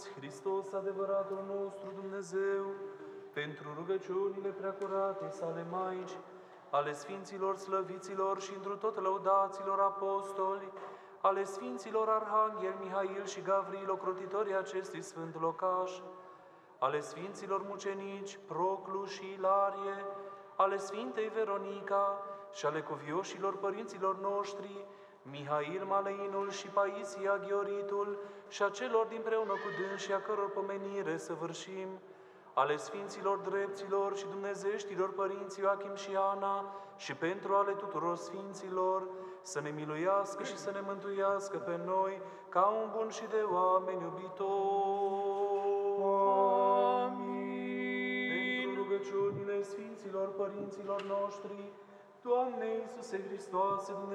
toți, Hristos, adevăratul nostru Dumnezeu, pentru rugăciunile preacurate sale Maici, ale Sfinților slăviților și întru tot lăudaților apostoli, ale Sfinților Arhanghel Mihail și Gavril, ocrotitorii acestui sfânt locaș, ale Sfinților mucenici Proclu și Ilarie, ale Sfintei Veronica și ale cuvioșilor părinților noștri, Mihail Maleinul și Paisia Ghioritul și a celor dinpreună cu dânsii a căror pomenire săvârșim, ale Sfinților drepților și dumnezeștilor părinți Ioachim și Ana și pentru ale tuturor Sfinților, să ne miluiască și să ne mântuiască pe noi ca un bun și de oameni iubitor. Amin. Pentru rugăciunile Sfinților părinților noștri, Doamne Iisuse Hristoase,